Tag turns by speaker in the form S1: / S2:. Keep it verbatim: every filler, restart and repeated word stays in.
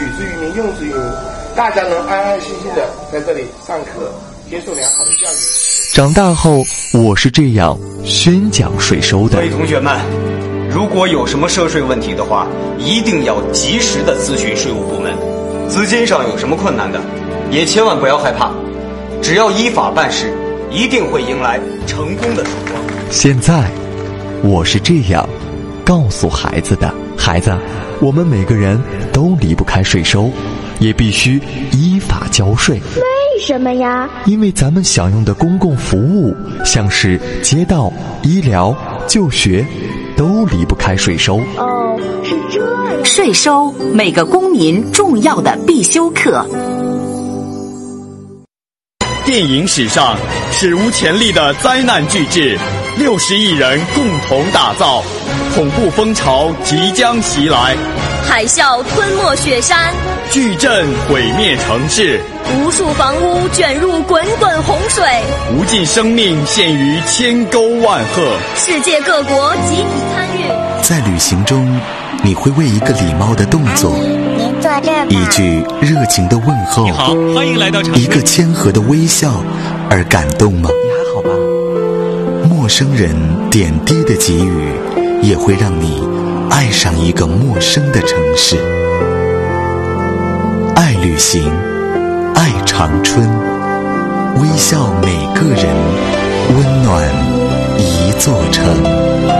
S1: 之于民，用之于民，大家能安安心心的在这里上课，接受良好的教育。
S2: 长大后，我是这样宣讲税收的。
S3: 各位同学们，如果有什么涉税问题的话，一定要及时的咨询税务部门。资金上有什么困难的，也千万不要害怕，只要依法办事，一定会迎来成功的曙光。
S2: 现在，我是这样告诉孩子的：孩子，我们每个人都离不开税收，也必须依法交税。
S4: 为什么呀？
S2: 因为咱们享用的公共服务，像是街道、医疗、就学，都离不开税收。
S4: 哦，是这样。
S5: 税收，每个公民重要的必修课。
S6: 电影史上史无前例的灾难巨制，六十亿人共同打造，恐怖风潮即将袭来，
S7: 海啸吞没雪山，
S6: 巨震毁灭城市，
S7: 无数房屋卷入滚滚洪水，
S6: 无尽生命陷于千沟万壑，
S7: 世界各国集体参与。
S8: 在旅行中，你会为一个礼貌的动作，一句热情的问候，
S6: 你好，欢迎来到长春，
S8: 一个谦和的微笑而感动吗？
S9: 你还好吧？
S8: 陌生人点滴的给予，也会让你爱上一个陌生的城市。爱旅行，爱长春，微笑每个人，温暖一座城。